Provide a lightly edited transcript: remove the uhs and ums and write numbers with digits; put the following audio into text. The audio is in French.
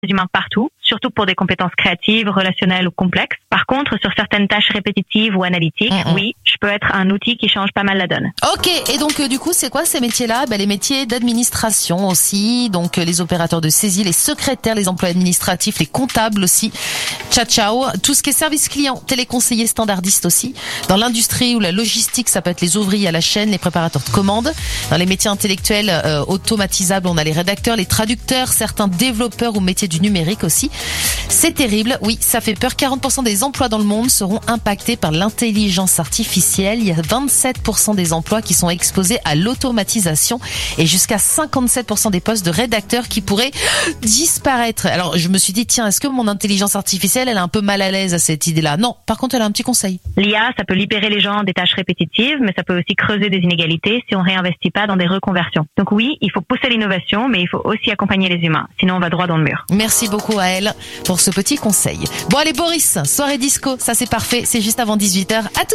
humains partout, surtout pour des compétences créatives, relationnelles ou complexes. Par contre, sur certaines tâches répétitives ou analytiques, oui, je peux être un outil qui change pas mal la donne. Ok, et donc du coup, c'est quoi ces métiers-là? Les métiers d'administration aussi, donc les opérateurs de saisie, les secrétaires, les emplois administratifs, les comptables aussi. Ciao, tout ce qui est service client, téléconseiller standardiste aussi. Dans l'industrie ou la logistique, ça peut être les ouvriers à la chaîne, les préparateurs de commandes. Dans les métiers intellectuels automatisables, on a les rédacteurs, les traducteurs, certains développeurs ou métiers du numérique aussi. C'est terrible, oui, ça fait peur. 40% des emplois dans le monde seront impactés par l'intelligence artificielle. Il y a 27% des emplois qui sont exposés à l'automatisation et jusqu'à 57% des postes de rédacteurs qui pourraient disparaître. Alors, je me suis dit, tiens, est-ce que mon intelligence artificielle, elle est un peu mal à l'aise à cette idée-là? Non, par contre, elle a un petit conseil. L'IA, ça peut libérer les gens des tâches répétitives, mais ça peut aussi creuser des inégalités si on réinvestit pas dans des reconversions. Donc oui, il faut pousser l'innovation, mais il faut aussi accompagner les humains. Sinon, on va droit dans le mur. Merci beaucoup à elle pour ce petit conseil. Bon, allez, Boris, soirée disco, ça c'est parfait, c'est juste avant 18h. À tout